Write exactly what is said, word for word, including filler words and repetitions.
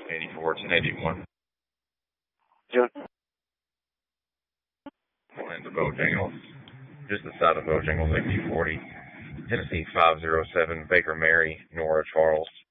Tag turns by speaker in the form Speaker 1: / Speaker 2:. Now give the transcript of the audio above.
Speaker 1: eighty-four, ten eighty-one.
Speaker 2: June.
Speaker 1: And the Bojangles. Just the side of Bojangles, eighteen forty. Tennessee five oh seven, Baker Mary, Nora Charles.